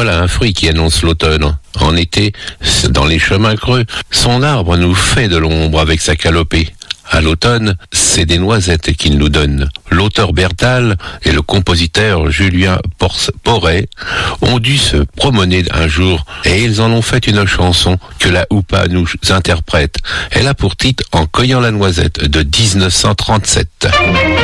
Voilà un fruit qui annonce l'automne. En été, dans les chemins creux, son arbre nous fait de l'ombre avec sa canopée. À l'automne, c'est des noisettes qu'il nous donne. L'auteur Bertal et le compositeur Julien Porret ont dû se promener un jour et ils en ont fait une chanson que la Houpa nous interprète. Elle a pour titre En cueillant la noisette de 1937.